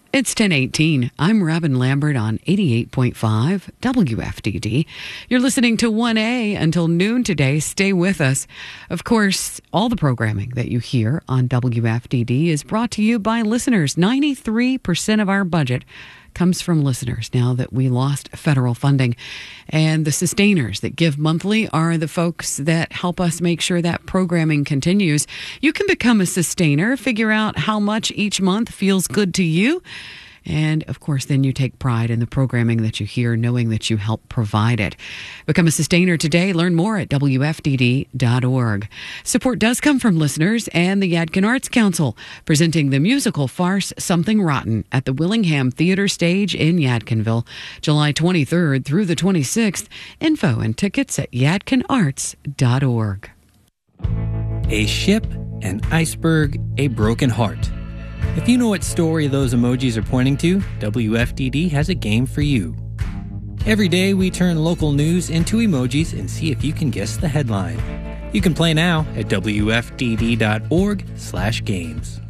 It's 10:18. I'm Robin Lambert on 88.5 WFDD. You're listening to 1A until noon today. Stay with us. Of course, all the programming that you hear on WFDD is brought to you by listeners. 93% of our budget comes from listeners now that we lost federal funding. And the sustainers that give monthly are the folks that help us make sure that programming continues. You can become a sustainer, figure out how much each month feels good to you. And, of course, then you take pride in the programming that you hear, knowing that you help provide it. Become a sustainer today. Learn more at WFDD.org. Support does come from listeners and the Yadkin Arts Council, presenting the musical farce Something Rotten at the Willingham Theater Stage in Yadkinville, July 23rd through the 26th. Info and tickets at yadkinarts.org. A ship, an iceberg, a broken heart. If you know what story those emojis are pointing to, WFDD has a game for you. Every day we turn local news into emojis and see if you can guess the headline. You can play now at WFDD.org/games.